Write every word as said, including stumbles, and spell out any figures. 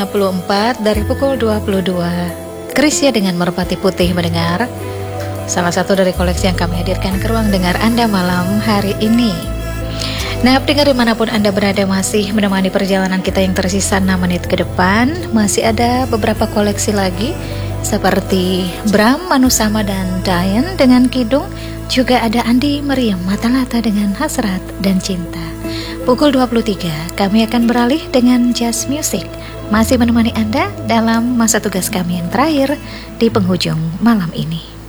lima puluh empat dari pukul dua puluh dua. Krisya dengan Merpati Putih mendengar salah satu dari koleksi yang kami hadirkan ke ruang dengar Anda malam hari ini. Nah, pendengar dimanapun Anda berada, masih menemani perjalanan kita yang tersisa enam menit ke depan. Masih ada beberapa koleksi lagi seperti Bram Manusama dan Diane dengan Kidung. Juga ada Andi Meriam Mata-Lata dengan Hasrat dan Cinta. Pukul dua puluh tiga kami akan beralih dengan Jazz Music, masih menemani Anda dalam masa tugas kami yang terakhir di penghujung malam ini.